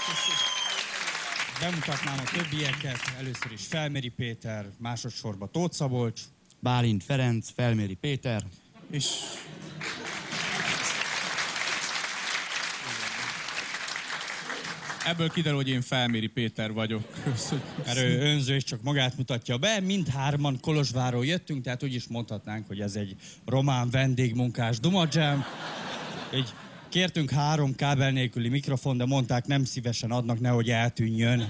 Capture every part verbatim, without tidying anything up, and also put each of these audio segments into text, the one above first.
Bemutatnám a többieket. Először is Felméri Péter, másodszorban Tóth Szabolcs, Bálint Ferenc, Felméri Péter, és... Ebből kiderül, hogy én Felméri Péter vagyok. Erő önző és csak magát mutatja be. Mindhárman Kolozsvárról jöttünk, tehát úgy is mondhatnánk, hogy ez egy román vendégmunkás Duma Jam. Így kértünk három kábel nélküli mikrofon, de mondták, nem szívesen adnak, nehogy eltűnjön.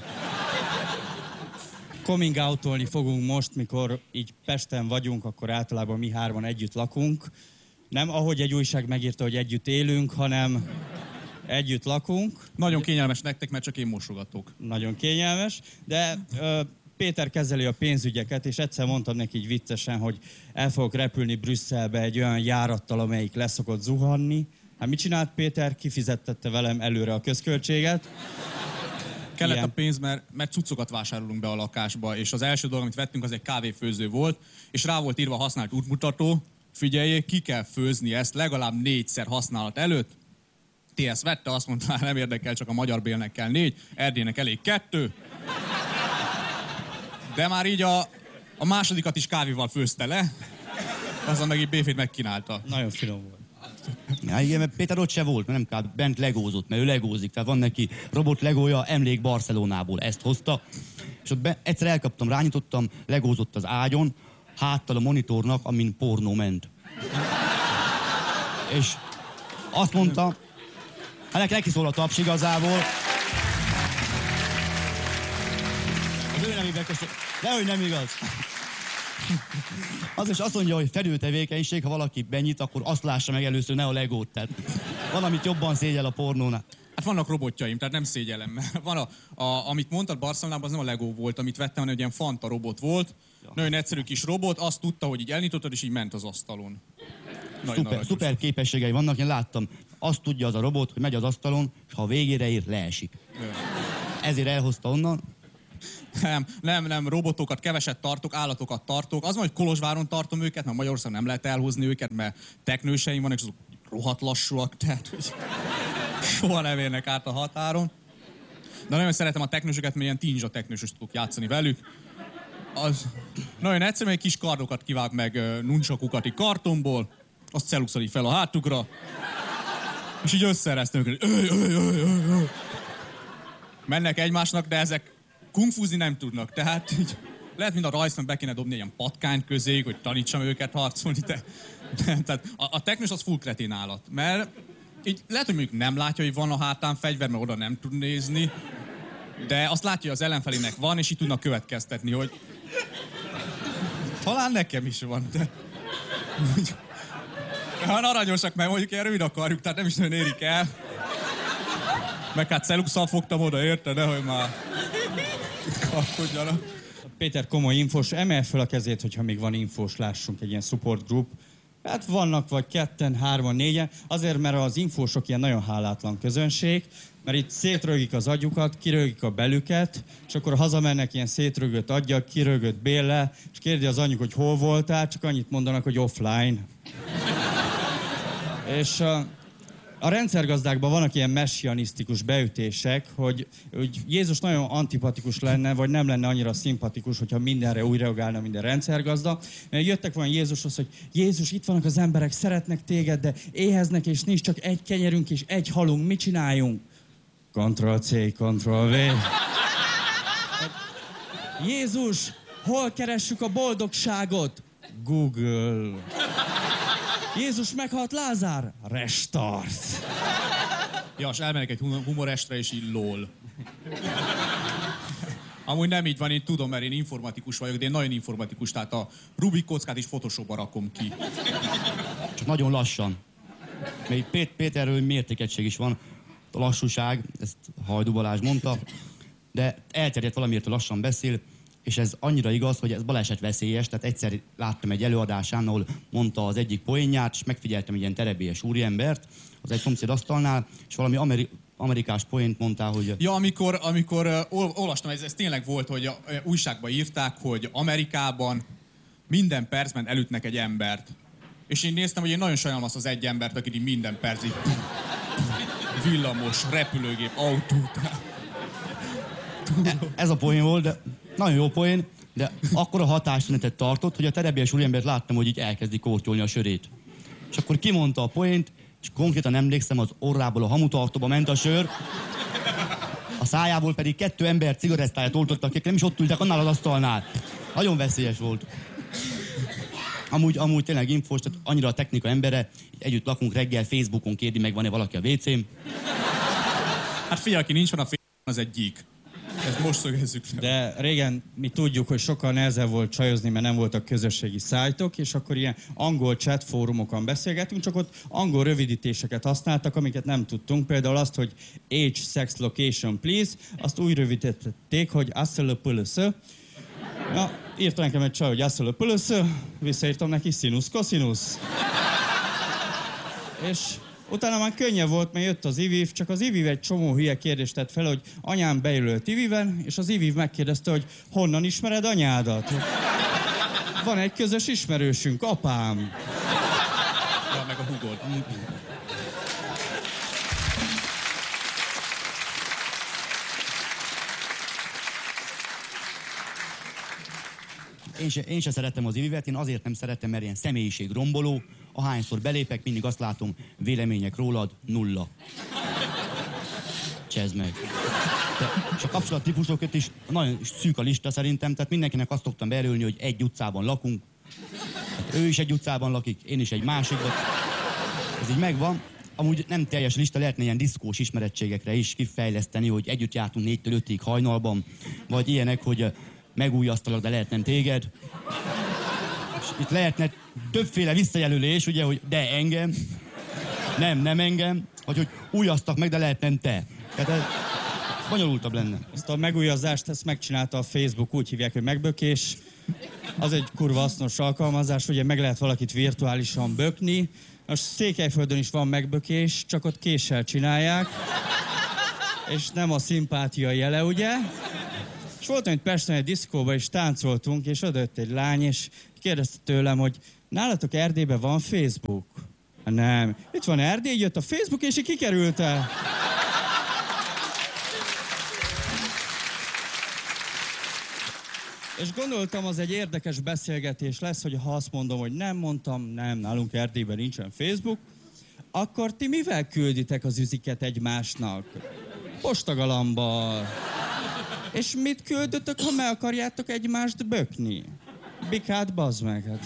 Coming out-olni fogunk most, mikor így Pesten vagyunk, akkor általában mi hárman együtt lakunk. Nem ahogy egy újság megírta, hogy együtt élünk, hanem együtt lakunk. Nagyon kényelmes nektek, mert csak én mosogatok. Nagyon kényelmes, de ö, Péter kezeli a pénzügyeket, és egyszer mondtam neki így viccesen, hogy el fogok repülni Brüsszelbe egy olyan járattal, amelyik leszokott zuhanni. Hát mit csinált Péter? Kifizettette velem előre a közköltséget. Kellett Ilyen. a pénz, mert, mert cuccokat vásárolunk be a lakásba, és az első dolog, amit vettünk, az egy kávéfőző volt, és rá volt írva használt útmutató, figyeljék, ki kell főzni ezt legalább négyszer használat előtt. Ti ezt vette, azt mondta, nem érdekel, csak a magyar bélnek kell négy, Erdélynek elég kettő. De már így a, a másodikat is kávéval főzte le, azon meg így béfét megkínálta. Nagyon finom volt. Ja, igen, mert Péter ott se volt, mert nem kell, bent legózott, mert ő legózik, tehát van neki robot legója, emlék Barcelonából, ezt hozta. És ott be, egyszer elkaptam, rányítottam, legózott az ágyon, háttal a monitornak, amin pornó ment. És azt mondta, hát neki szól a taps igazából. Az ő nevébe köszön. Dehogy nem igaz. Az is azt mondja, hogy fedő tevékenység, ha valaki benyit, akkor azt lássa meg először, ne a legót. Tehát valamit jobban szégyel a pornónál. Hát vannak robotjaim, tehát nem szégyellem, mert van a, a, amit mondtad Barcelonában, az nem a Lego volt, amit vettem, hanem egy ilyen Fanta robot volt. Ja. Nagyon egyszerű kis robot, azt tudta, hogy így elnyitottad, és így ment az asztalon. Szuper, szuper képességei vannak, én láttam. Azt tudja az a robot, hogy megy az asztalon, és ha a végére ér, leesik. Ja. Ezért elhozta onnan. Nem, nem, nem, robotokat keveset tartok, állatokat tartok. Az van, hogy Kolozsváron tartom őket, mert Magyarországon nem lehet elhozni őket, mert teknőseim vannak, és azok rohadt lassúak, tehát hogy soha nem érnek át a határon. De nagyon szeretem a teknősöket, mert ilyen tinzsa teknősös tudok játszani velük. Az nagyon egyszerű, egy kis kardokat kivág meg uh, nuncsakukat így kartonból, azt celuxali fel a hátukra, és így összereztem őket, öj, öj, öj, öj, öj. Mennek egymásnak, de ezek kungfuzni nem tudnak, tehát így lehet, mint a rajzban be kéne dobni ilyen patkányt közé, hogy tanítsam őket harcolni, de, de tehát a, a teknős az full kretén állat, mert így lehet, hogy mondjuk nem látja, hogy van a hátán fegyver, mert oda nem tud nézni, de azt látja, hogy az ellenfelének van, és így tudnak következtetni, hogy talán nekem is van, de hát aranyosak, mert mondjuk ilyen rövid akarjuk, tehát nem is nagyon érik el. Meg hát celuxal fogtam oda, érted, nehogy már kapkodjanak. Péter komoly infós, emelj fel a kezét, hogyha még van infós, lássunk egy ilyen support group. Hát vannak vagy ketten, hárman, négyen, azért, mert az infósok ilyen nagyon hálátlan közönség, mert itt szétrögik az agyukat, kirögik a belüket, és akkor hazamennek ilyen szétrögött aggyal, kirögött béllel, és kérdi az anyjuk, hogy hol voltál, csak annyit mondanak, hogy offline. És a, a rendszergazdákban vannak ilyen messianisztikus beütések, hogy, hogy Jézus nagyon antipatikus lenne, vagy nem lenne annyira szimpatikus, hogyha mindenre úgy reagálna minden rendszergazda. Jöttek volna Jézushoz, hogy Jézus, itt vannak az emberek, szeretnek téged, de éheznek, és nincs csak egy kenyerünk és egy halunk, mit csináljunk? Ctrl-C, Ctrl-V. Jézus, hol keressük a boldogságot? Google. Jézus meghalt, Lázár? Restart. Ja, és elmenek egy humorestre, és így lol. Amúgy nem így van, én tudom, mert én informatikus vagyok, de én nagyon informatikus, tehát a Rubik kockát is Photoshopba rakom ki. Csak nagyon lassan. Még Pét- Péterről mértékegység is van, a lassúság, ezt Hajdú Balázs mondta, de elterjedt valamiért, lassan beszél, és ez annyira igaz, hogy ez baleset veszélyes, tehát egyszer láttam egy előadásán, ahol mondta az egyik poénját, és megfigyeltem egy ilyen terebélyes úriembert, az egy szomszéd asztalnál, és valami ameri- amerikás poént mondtál, hogy... Ja, amikor, amikor uh, ol- olvastam, ez, ez tényleg volt, hogy a, uh, újságban írták, hogy Amerikában minden percben elütnek egy embert. És én néztem, hogy én nagyon sajnálom azt az egy embert, aki minden percig villamos, repülőgép, autó. Ez a poén volt, de nagyon jó poén, de akkor a hatásszünetet tartott, hogy a terebélyes úriembert láttam, hogy így elkezdi kórtyolni a sörét. És akkor kimondta a poént, és konkrétan emlékszem, az orrából a hamutartóba ment a sör, a szájából pedig kettő ember cigarettáját oltottak, akik nem is ott ültek annál az asztalnál. Nagyon veszélyes volt. Amúgy, amúgy tényleg infós, tehát annyira a technika embere, együtt lakunk reggel, Facebookon kérdi meg, van-e valaki a vécém. Hát figyelj, aki nincs van a Facebookon, az egy gyík. Ezt most szögezzük fel. De régen mi tudjuk, hogy sokkal nehezebb volt csajozni, mert nem voltak közösségi szájtok, és akkor ilyen angol chat fórumokon beszélgetünk, csak ott angol rövidítéseket használtak, amiket nem tudtunk. Például azt, hogy age, sex, location, please, azt úgy rövidítették, hogy asszölöpölöszö. Na, írta nekem egy csaj, hogy asszölöpölöszö, visszaírtam neki sinus, cosinus. És utána már könnyebb volt, mert jött az ivív, csak az ivív egy csomó hülye kérdést tett fel, hogy anyám bejelölt ivíven, és az ivív megkérdezte, hogy honnan ismered anyádat? Van egy közös ismerősünk, apám. Ja, meg a hugod. Én se, én se szeretem az ivivet, én azért nem szeretem, mert ilyen személyiségromboló. Ahányszor belépek, mindig azt látom, vélemények rólad, nulla. Csezd meg. De, és a kapcsolattípusokat is nagyon szűk a lista szerintem, tehát mindenkinek azt szoktam beerülni, hogy egy utcában lakunk. Hát ő is egy utcában lakik, én is egy másikban. Ez így megvan. Amúgy nem teljes lista, lehetne ilyen diszkós ismerettségekre is kifejleszteni, hogy együtt jártunk négytől ötig hajnalban, vagy ilyenek, hogy megújjasztalak, de lehet nem téged. És itt lehetne többféle visszajelölés, ugye, hogy de engem, nem, nem engem, vagy hogy újjasztak meg, de lehet nem te. Tehát ez bonyolultabb lenne. Ezt a megújazást, ezt megcsinálta a Facebook, úgy hívják, hogy megbökés. Az egy kurva hasznos alkalmazás, ugye meg lehet valakit virtuálisan bökni. Most Székelyföldön is van megbökés, csak ott késsel csinálják. És nem a szimpátia jele, ugye? És voltam itt Pesten egy diszkóba, és táncoltunk, és odajött egy lány, és kérdezte tőlem, hogy nálatok Erdélyben van Facebook? Nem. Itt van Erdély, jött a Facebook, és így kikerült-e. És gondoltam, az egy érdekes beszélgetés lesz, hogy ha azt mondom, hogy nem mondtam, nem, nálunk Erdélyben nincsen Facebook, akkor ti mivel külditek az üziket egymásnak? Postagalambal. És mit küldötök, ha meg akarjátok egymást bökni? Bikát, bazd meg. Hát.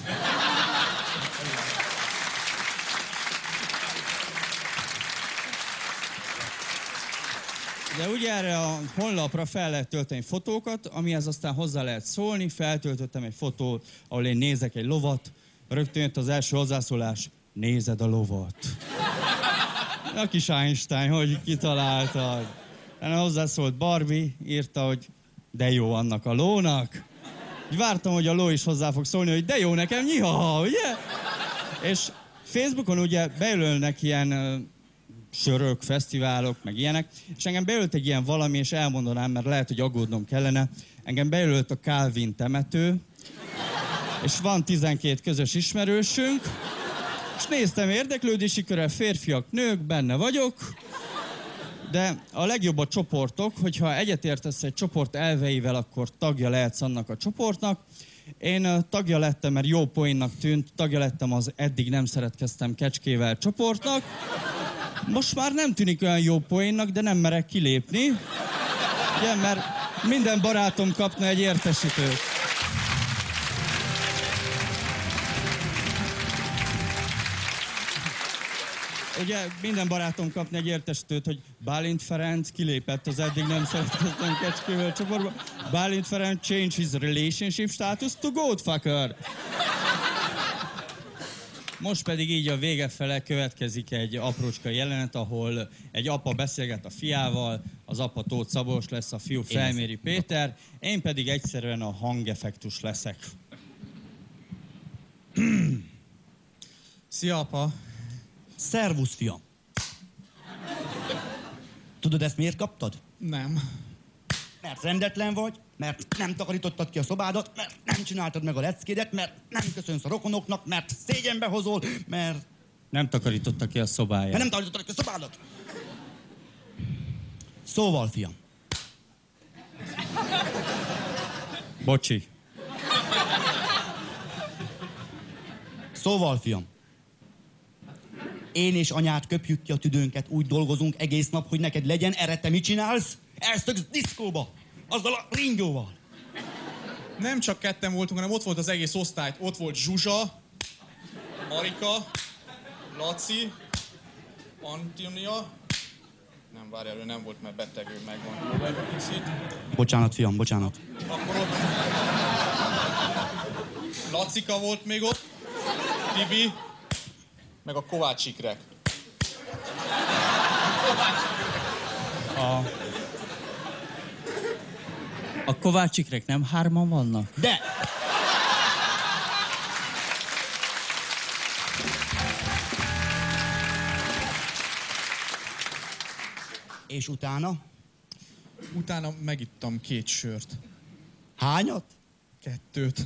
De ugye erre a honlapra fel lehet tölteni fotókat, amihez aztán hozzá lehet szólni. Feltöltöttem egy fotót, ahol én nézek egy lovat. Rögtön jött az első hozzászólás. Nézed a lovat. A kis Einstein, hogy kitaláltad. Ennek hozzászólt Barbie, írta, hogy de jó annak a lónak. Úgy vártam, hogy a ló is hozzá fog szólni, hogy de jó nekem, nyiha, ugye? És Facebookon ugye bejelölnek ilyen uh, sörök, fesztiválok, meg ilyenek, és engem bejelölt egy ilyen valami, és elmondanám, mert lehet, hogy aggódnom kellene. Engem bejelölt a Calvin temető, és van tizenkét közös ismerősünk, és néztem érdeklődési körrel, férfiak, nők, benne vagyok, de a legjobb a csoportok, hogyha egyetértesz egy csoport elveivel, akkor tagja lehetsz annak a csoportnak. Én tagja lettem, mert jó poénnak tűnt, tagja lettem az eddig nem szeretkeztem kecskével csoportnak. Most már nem tűnik olyan jó poénnak, de nem merek kilépni. Ugye, mert minden barátom kapna egy értesítőt. Ugye minden barátom kapna egy értesítőt, hogy Bálint Ferenc kilépett az eddig nem szeretkeztem kecskével csoportba. Bálint Ferenc change his relationship status to goatfucker. Most pedig így a vége fele következik egy aprócska jelenet, ahol egy apa beszélget a fiával, az apa Tóth Szabolcs lesz, a fiú Felméri Péter, én pedig egyszerűen a hangeffektus leszek. Szia, apa! Szervusz, fiam! Tudod, ezt miért kaptad? Nem. Mert rendetlen vagy, mert nem takarítottad ki a szobádat, mert nem csináltad meg a leckédet, mert nem köszönsz a rokonoknak, mert szégyenbe hozol, mert... Nem takarította ki a szobáját. Mert nem takarítottad ki a szobádat. Szóval, fiam, Bocsi. Szóval, fiam, én és anyád köpjük ki a tüdőnket, úgy dolgozunk egész nap, hogy neked legyen, erre te mit csinálsz? Elszöksz diszkóba, azzal a ringyóval. Nem csak ketten voltunk, hanem ott volt az egész osztály. Ott volt Zsuzsa, Marika, Laci, Antonia. Nem, várjál, ő nem volt, mert beteg, ő megvan. Egy picit. Bocsánat, fiam, bocsánat. Akkor ott... Lacika volt még ott, Tibi, meg a Kovács Ikrek. A... A Kovács Ikrek nem hárman vannak? De! És utána? Utána megittam két sört. Hányat? Kettőt.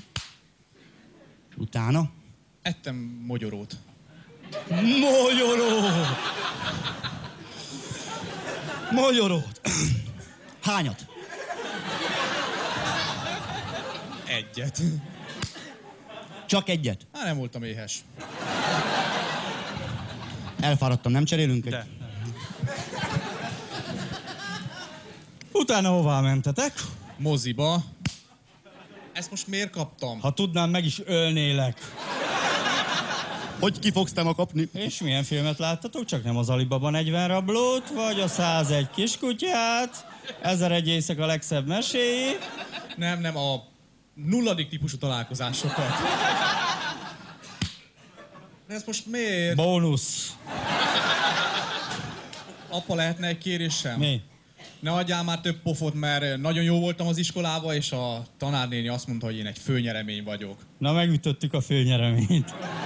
Utána? Ettem mogyorót. Mogyorót! Mogyorót! Hányat? Egyet. Csak egyet? Hát nem voltam éhes. Elfáradtam, nem cserélünk egy? De. Utána hová mentetek? Moziba. Ezt most miért kaptam? Ha tudnám, meg is ölnélek. Hogy ki fogsz te ma kapni? És milyen filmet láttatok? Csak nem az Alibaba negyven rablót, vagy a százegy kiskutyát, ezer-egy éjszaka legszebb meséi. Nem, nem, a nulladik típusú találkozásokat. De ez most miért? Bónusz. Apa, lehetne egy kérésem? Mi? Ne adjál már több pofot, mert nagyon jó voltam az iskolába, és a tanárnéni azt mondta, hogy én egy főnyeremény vagyok. Na, megütöttük a főnyereményt.